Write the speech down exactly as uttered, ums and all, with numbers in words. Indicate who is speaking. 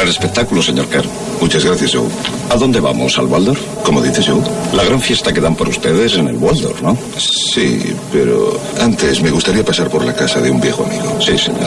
Speaker 1: el espectáculo, señor Kerr.
Speaker 2: Muchas gracias, Joe.
Speaker 1: ¿A dónde vamos? ¿Al Waldorf?
Speaker 2: ¿Cómo dices, Joe?
Speaker 1: La gran fiesta que dan por ustedes en el Waldorf, ¿no?
Speaker 2: Sí, pero antes me gustaría pasar por la casa de un viejo amigo.
Speaker 1: Sí, señor.